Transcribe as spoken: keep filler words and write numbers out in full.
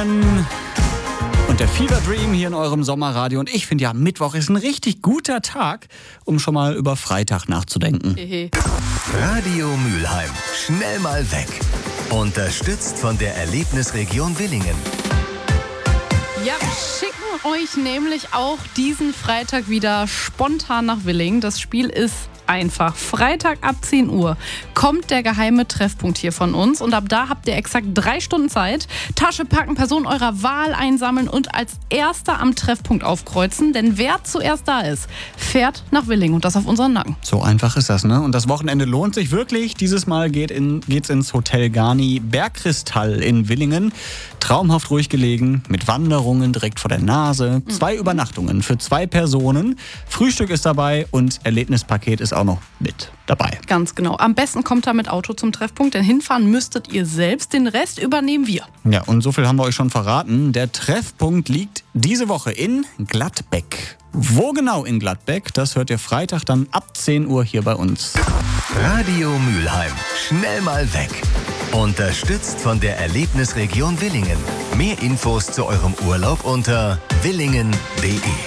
Willingen und der Fever Dream hier in eurem Sommerradio. Und ich finde ja, Mittwoch ist ein richtig guter Tag, um schon mal über Freitag nachzudenken. Radio Mülheim. Schnell mal weg. Unterstützt von der Erlebnisregion Willingen. Ja, wir schicken euch nämlich auch diesen Freitag wieder spontan nach Willingen. Das Spiel ist einfach. Freitag ab zehn Uhr kommt der geheime Treffpunkt hier von uns und ab da habt ihr exakt drei Stunden Zeit. Tasche packen, Person eurer Wahl einsammeln und als Erster am Treffpunkt aufkreuzen, denn wer zuerst da ist, fährt nach Willingen und das auf unseren Nacken. So einfach ist das, ne? Und das Wochenende lohnt sich wirklich. Dieses Mal geht in, geht's ins Hotel Garni Bergkristall in Willingen. Traumhaft ruhig gelegen, mit Wanderungen direkt vor der Nase. Zwei mhm. Übernachtungen für zwei Personen. Frühstück ist dabei und Erlebnispaket ist auch noch mit dabei. Ganz genau. Am besten kommt da mit Auto zum Treffpunkt, denn hinfahren müsstet ihr selbst. Den Rest übernehmen wir. Ja, und so viel haben wir euch schon verraten. Der Treffpunkt liegt diese Woche in Gladbeck. Wo genau in Gladbeck, das hört ihr Freitag dann ab zehn Uhr hier bei uns. Radio Mülheim. Schnell mal weg. Unterstützt von der Erlebnisregion Willingen. Mehr Infos zu eurem Urlaub unter willingen punkt de.